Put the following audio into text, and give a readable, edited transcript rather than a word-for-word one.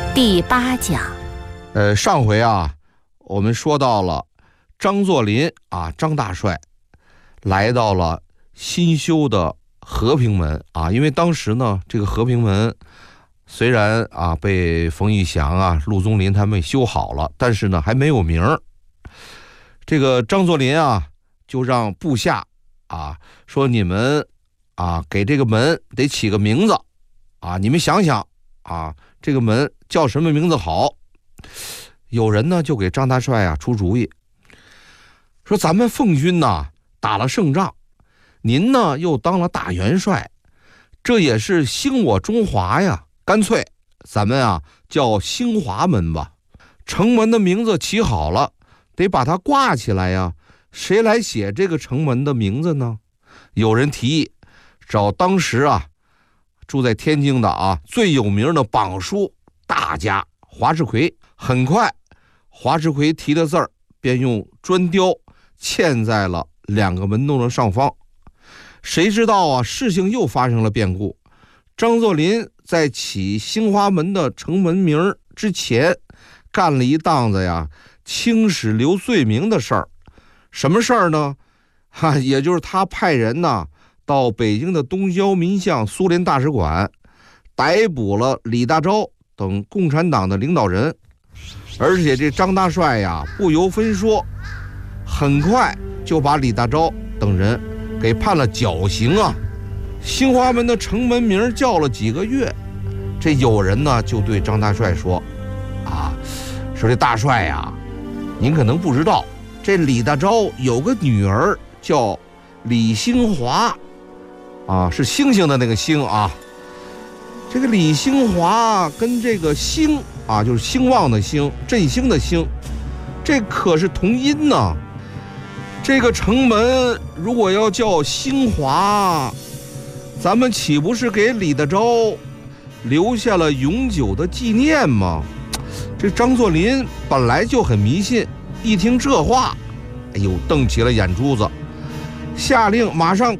第8讲。 上回啊，我们说到了张作霖啊，张大帅来到了新修的和平门啊，因为当时呢，这个和平门虽然啊被冯玉祥啊、陆宗麟他们修好了，但是呢还没有名儿。这个张作霖啊，就让部下啊说：“你们啊给这个门得起个名字啊，你们想想啊，这个门叫什么名字好？”有人呢就给张大帅啊出主意，说：“咱们奉军呐打了胜仗，您呢又当了大元帅，这也是兴我中华呀，干脆咱们啊叫兴华门吧。城门的名字起好了，得把它挂起来呀，谁来写这个城门的名字呢？”有人提议找当时啊住在天津的啊最有名的榜书大家华世奎。很快华世奎提的字儿便用砖雕嵌在了两个门洞的上方。谁知道啊，事情又发生了变故。张作霖在起兴华门的城门名之前，干了一档子呀青史留罪名的事儿。什么事儿呢？也就是他派人呢到北京的东交民巷苏联大使馆，逮捕了李大钊等共产党的领导人。而且这张大帅呀不由分说，很快就把李大钊等人给判了绞刑啊。兴华门的城门名叫了几个月，这有人呢就对张大帅说：“说这大帅呀，您可能不知道，这李大钊有个女儿叫李兴华啊，是星星的那个星啊。这个李兴华跟这个兴啊，就是兴旺的兴，振兴的兴，这可是同音呢。这个城门如果要叫兴华，咱们岂不是给李大钊留下了永久的纪念吗？”这张作霖本来就很迷信，一听这话，瞪起了眼珠子，下令马上